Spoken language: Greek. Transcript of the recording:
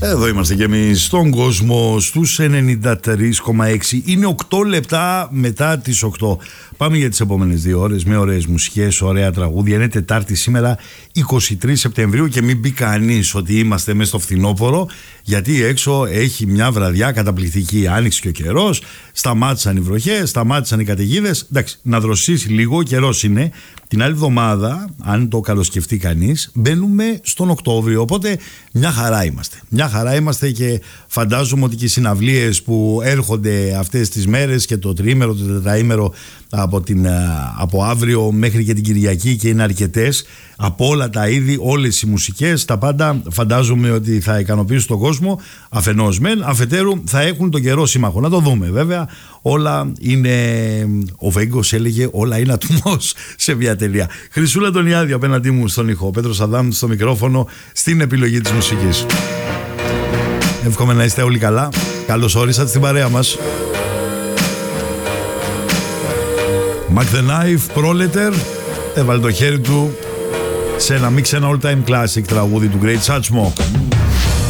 Εδώ είμαστε και εμείς στον κόσμο στους 93,6. Είναι 8 λεπτά μετά τις 8. Πάμε για τις επόμενες 2 ώρες με ωραίες μουσικές, ωραία τραγούδια. Είναι Τετάρτη σήμερα 23 Σεπτεμβρίου και μην πει κανείς ότι είμαστε μέσα στο φθινόπωρο, γιατί έξω έχει μια βραδιά καταπληκτική. Άνοιξε και ο καιρός, σταμάτησαν οι βροχές, σταμάτησαν οι καταιγίδες. Εντάξει, να δροσίσει λίγο, ο καιρός είναι. Την άλλη εβδομάδα, αν το καλοσκεφτεί κανείς, μπαίνουμε στον Οκτώβριο. Οπότε μια χαρά είμαστε. Μια χαρά είμαστε και φαντάζομαι ότι και οι συναυλίες που έρχονται αυτές τις μέρες και το τριήμερο, το τετραήμερο από αύριο μέχρι και την Κυριακή, και είναι αρκετές από όλα τα είδη, όλες οι μουσικές, τα πάντα φαντάζομαι ότι θα ικανοποιήσουν τον κόσμο. Αφενός μεν, αφετέρου θα έχουν τον καιρό σύμμαχο. Να το δούμε βέβαια. Όλα είναι, ο Βέγκος έλεγε, όλα είναι ατμός σε μια τελεία. Χρυσούλα Αντωνιάδη απέναντί μου στον ήχο, ο Πέτρος Αδάμ στο μικρόφωνο, στην επιλογή της μουσικής. Εύχομαι να είστε όλοι καλά. Καλώς όρισατε στην παρέα μας. Mac the Knife, Proletar, έβαλε το χέρι του σε ένα all time classic τραγούδι του Great Satchmo.